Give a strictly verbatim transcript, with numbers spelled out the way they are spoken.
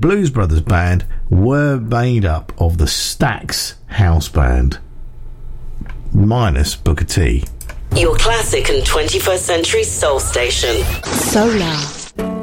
Blues Brothers Band were made up of the Stax House Band, minus Booker T. Your classic and twenty-first century soul station. Solar.